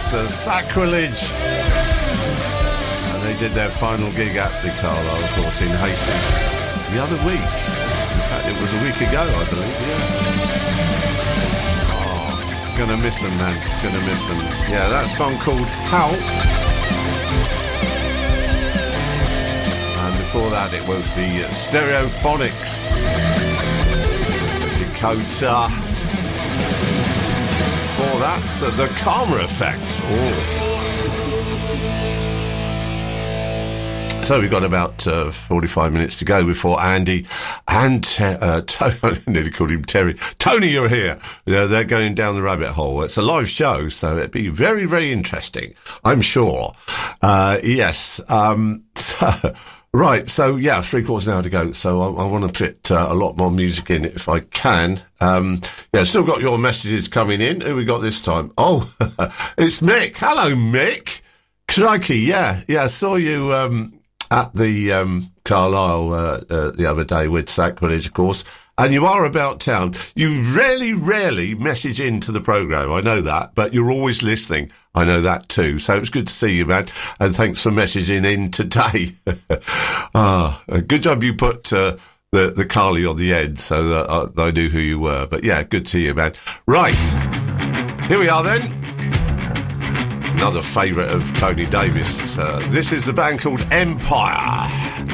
Sacrilege. And they did their final gig at the Carlisle, of course, in Hastings the other week. In fact, it was a week ago, I believe, yeah. Oh, gonna miss them, man. Gonna miss them. Yeah, that song called Help. And before that, it was the Stereophonics. Dakota. For that, the Karma Effect. Oh. So we've got about 45 minutes to go before Andy and Tony, I nearly called him Terry. Tony, you're here. They're going down the rabbit hole. It's a live show, so it'd be very, very interesting, I'm sure. Yes. Right, so yeah, 3/4 of an hour to go, so I want to fit a lot more music in if I can. Yeah, still got your messages coming in. Who we got this time? Oh, it's Mick. Hello, Mick. Crikey, yeah, I saw you at the Carlisle the other day with Sacrilege, of course, and you are about town. You rarely message into the programme, I know that, but you're always listening. I know that too. So it's good to see you, man. And thanks for messaging in today. Good job you put the Carly on the end so that I knew who you were. But yeah, good to see you, man. Right. Here we are then. Another favourite of Tony Davis. This is the band called Empire.